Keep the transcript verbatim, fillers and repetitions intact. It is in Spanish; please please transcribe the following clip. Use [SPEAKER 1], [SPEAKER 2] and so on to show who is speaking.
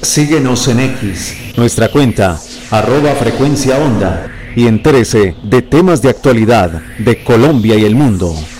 [SPEAKER 1] Síguenos en X,
[SPEAKER 2] Nuestra cuenta,
[SPEAKER 1] arroba frecuencia onda.
[SPEAKER 2] y entérese de temas de actualidad de Colombia y el mundo.